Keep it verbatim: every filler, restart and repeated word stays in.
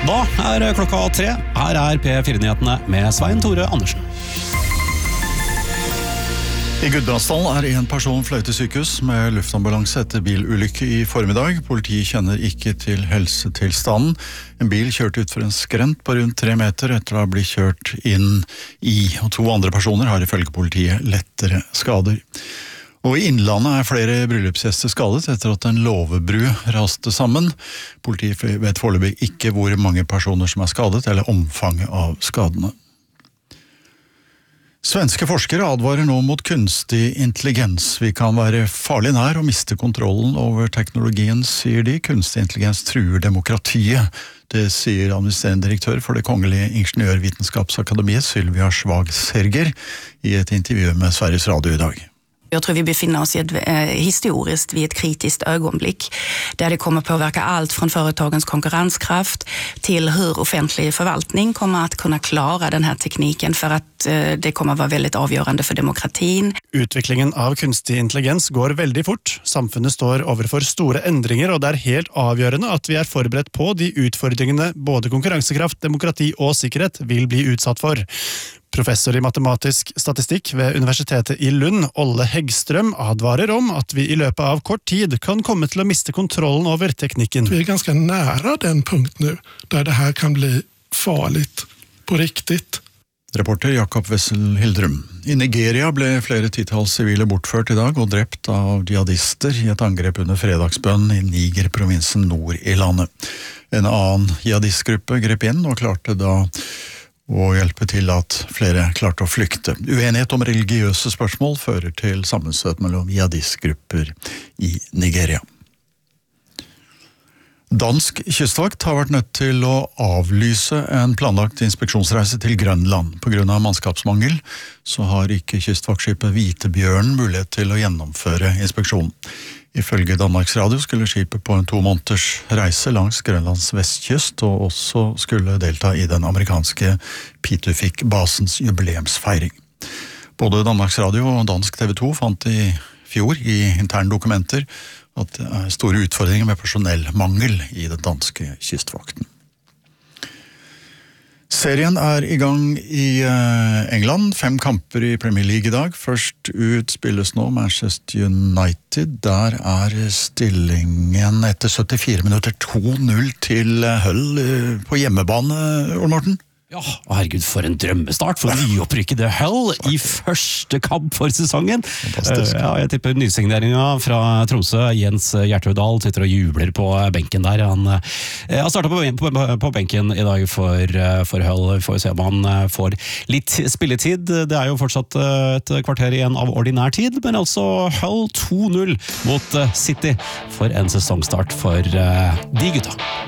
Da er klokka tre. Her er P fire-nyhetene med Svein Tore Andersen. I Gudbrandsdalen er en person fløyet til sykehus med luftambulanse etter bilulykke i formiddag. Politiet kjenner ikke til helsetilstanden. En bil kjørte ut for en skrent på rundt tre meter etter å ha blitt kjørt inn i, og to andre personer har ifølge politiet lettere skader. Og i Innlandet er flere bryllupsgjester skadet etter at en låvebru raste sammen. Politiet vet foreløpig ikke hvor mange personer som er skadet, eller omfanget av skadene. Svenske forskere advarer nå mot kunstig intelligens. Vi kan være farlig nær og miste kontrollen over teknologien, sier de. Kunstig intelligens truer demokratiet. Det sier administrerende direktør for det kongelige ingeniørvitenskapsakademiet, Sylvia Svag-Serger, i et intervju med Sveriges Radio i dag. Jag tror vi befinner oss i ett, eh, historiskt vid ett kritiskt ögonblick där det kommer påverka allt från företagens konkurrenskraft till hur offentlig förvaltning kommer att kunna klara den här tekniken för att eh, det kommer vara väldigt avgörande för demokratin. Utviklingen av kunstig intelligens går veldig fort. Samfunnet står overfor store endringer, og det er helt avgjørende at vi er forberedt på de utfordringene både konkurransekraft, demokrati og sikkerhet vil bli utsatt for. Professor i matematisk statistikk ved Universitetet i Lund, Olle Häggström, advarer om at vi i løpet av kort tid kan komme til å miste kontrollen over teknikken. Vi er ganske nære den punkt nu, der det her kan bli farligt på riktigt. Reporter Jakob Wessel Hildrum. I Nigeria ble flere titalls sivile bortført i dag og drept av jihadister i et angrep under fredagsbønn i Niger-provinsen nord i landet. En annen jihadistgruppe grep inn og klarte da og hjelpe til at flere klarte å flykte. Uenighet om religiøse spørsmål fører til sammenstøt mellom jihadistgrupper i Nigeria. Dansk kystvakt har vært nødt til å avlyse en planlagt inspeksjonsreise til Grønland. På grunn av mannskapsmangel så har ikke kystvaktskipet Hvitebjørnen mulighet til å gjennomføre inspeksjonen. Ifølge Danmarks Radio skulle skipet på en to måneders reise langs Grønlands vestkyst, og også skulle delta i den amerikanske Pituffik-basens jubileumsfeiring. Både Danmarks Radio og dansk T V to fant i fjor i interne dokumenter at det er store utfordringer med personellmangel i den danske kystvakten. Serien er i gang i England, fem kamper i Premier League i dag. Først ut spilles nå Manchester United. Der er stillingen etter syttifire minutter to null til Hull på hjemmebane, Ole Morten. Ja, herregud, for en drømmestart for nyopprykkede Hull i første kamp for sesongen. Fantastisk. Ja, jeg tipper nysigneringen fra Tromsø. Jens Hjertøydal sitter og jubler på benken der. Han har startet på, på, på benken i dag for, for Hull. Vi får se om han får litt spilletid. Det er jo fortsatt et kvarter igjen av ordinær tid, men altså Hull to null mot City for en sesongstart for de gutta.